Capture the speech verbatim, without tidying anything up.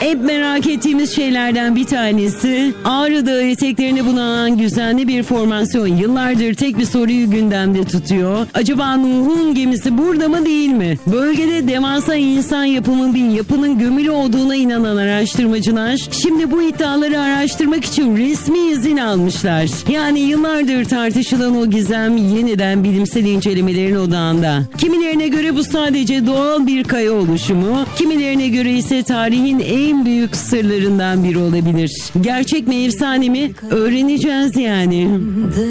Hep merak ettiğimiz şeylerden bir tanesi Ağrı Dağı eteklerine bulunan gizemli bir formasyon yıllardır tek bir soruyu gündemde tutuyor. Acaba Nuh'un gemisi burada mı değil mi? Bölgede devasa insan yapımı bir yapının gömülü olduğuna inanan araştırmacılar şimdi bu iddiaları araştırmak için resmi izin almışlar. Yani yıllardır tartışılan o gizem yeniden bilimsel incelemelerin odağında. Kimilerine göre bu sadece doğal bir kaya oluşumu, kimilerine göre ise tarihin en büyük sırlarından biri olabilir. Gerçek mi efsane mi? Öğreneceğiz yani.